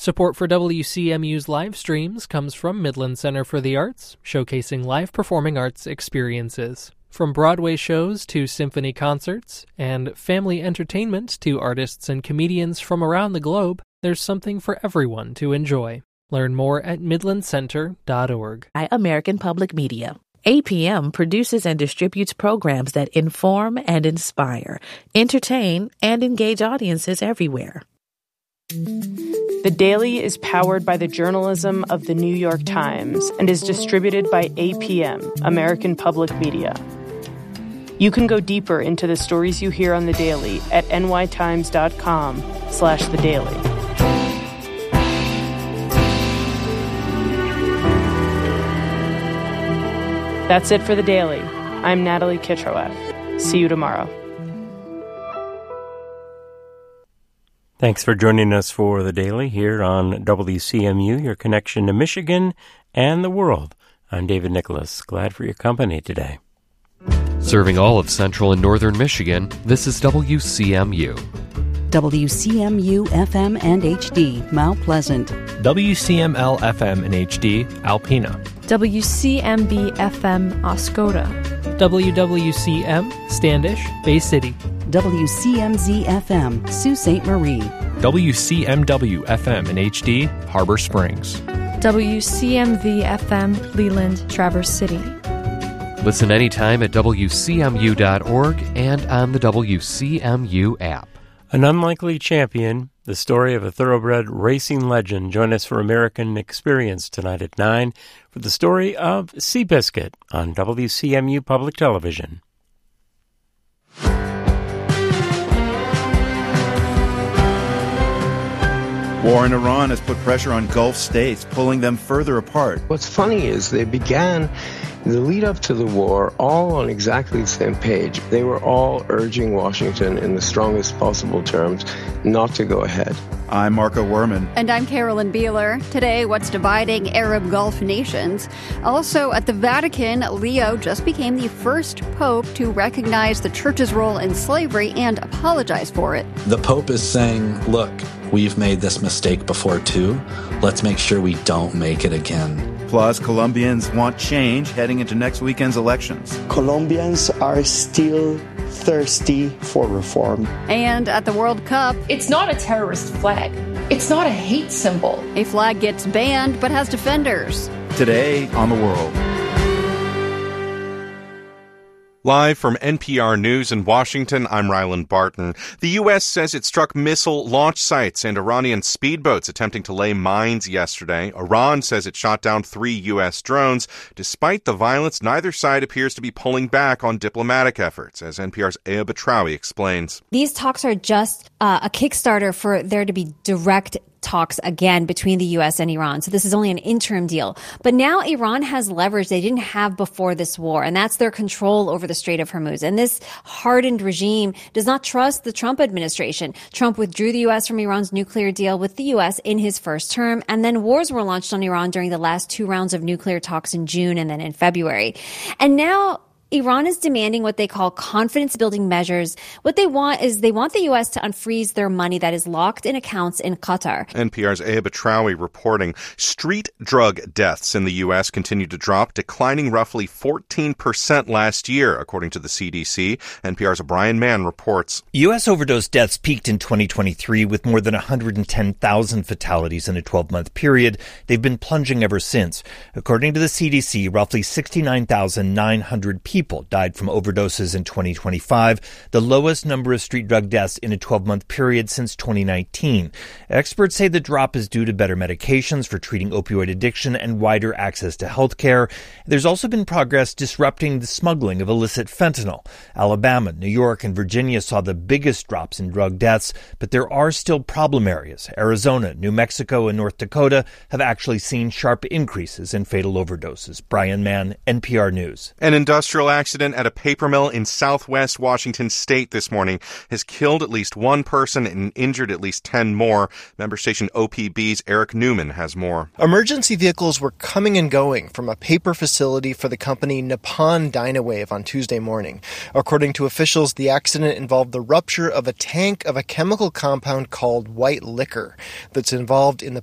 Support for WCMU's live streams comes from Midland Center for the Arts, showcasing live performing arts experiences. From Broadway shows to symphony concerts, and family entertainment to artists and comedians from around the globe, there's something for everyone to enjoy. Learn more at midlandcenter.org. American Public Media. APM produces and distributes programs that inform and inspire, entertain, and engage audiences everywhere. The Daily is powered by the journalism of the New York Times and is distributed by APM, American Public Media. You can go deeper into the stories you hear on The Daily at nytimes.com/The Daily. That's it for The Daily. I'm Natalie Kitroeff. See you tomorrow. Thanks for joining us for The Daily here on WCMU, your connection to Michigan and the world. I'm David Nicholas. Glad for your company today. Serving all of central and northern Michigan, this is WCMU. WCMU FM and HD, Mount Pleasant. WCML FM and HD, Alpena. WCMB FM, Oscoda. WWCM, Standish, Bay City. WCMZ FM, Sault Ste. Marie. WCMW FM and HD, Harbor Springs. WCMV FM, Leland, Traverse City. Listen anytime at WCMU.org and on the WCMU app. An unlikely champion, the story of a thoroughbred racing legend. Join us for American Experience tonight at 9 for the story of Seabiscuit on WCMU Public Television. War in Iran has put pressure on Gulf states, pulling them further apart. What's funny is they began the lead up to the war all on exactly the same page. They were all urging Washington in the strongest possible terms not to go ahead. I'm Marco Werman. And I'm Carolyn Beeler. Today, what's dividing Arab Gulf nations? Also, at the Vatican, Leo just became the first pope to recognize the church's role in slavery and apologize for it. The pope is saying, look, we've made this mistake before too. Let's make sure we don't make it again. Plus, Colombians want change heading into next weekend's elections. Colombians are still thirsty for reform. And at the World Cup, it's not a terrorist flag. It's not a hate symbol. A flag gets banned but has defenders. Today on The World. Live from NPR News in Washington, I'm Ryland Barton. The U.S. says it struck missile launch sites and Iranian speedboats attempting to lay mines yesterday. Iran says it shot down 3 U.S. drones. Despite the violence, neither side appears to be pulling back on diplomatic efforts, as NPR's Aya Batrawi explains. These talks are just a Kickstarter for there to be direct talks again between the U.S. and Iran. So this is only an interim deal. But now Iran has leverage they didn't have before this war, and that's their control over the Strait of Hormuz. And this hardened regime does not trust the Trump administration. Trump withdrew the U.S. from Iran's nuclear deal with the U.S. in his first term, and then wars were launched on Iran during the last 2 rounds of nuclear talks in June and then in February. And now Iran is demanding what they call confidence-building measures. What they want is they want the U.S. to unfreeze their money that is locked in accounts in Qatar. NPR's Aya Batrawi reporting street drug deaths in the U.S. continue to drop, declining roughly 14% last year, according to the CDC. NPR's Brian Mann reports. U.S. overdose deaths peaked in 2023 with more than 110,000 fatalities in a 12-month period. They've been plunging ever since. According to the CDC, roughly 69,900 people died from overdoses in 2025, the lowest number of street drug deaths in a 12-month period since 2019. Experts say the drop is due to better medications for treating opioid addiction and wider access to health care. There's also been progress disrupting the smuggling of illicit fentanyl. Alabama, New York, and Virginia saw the biggest drops in drug deaths, but there are still problem areas. Arizona, New Mexico, and North Dakota have actually seen sharp increases in fatal overdoses. Brian Mann, NPR News. An industrial accident at a paper mill in southwest Washington state this morning has killed at least 1 person and injured at least 10 more. Member station OPB's Eric Newman has more. Emergency vehicles were coming and going from a paper facility for the company Nippon Dynawave on Tuesday morning. According to officials, the accident involved the rupture of a tank of a chemical compound called white liquor that's involved in the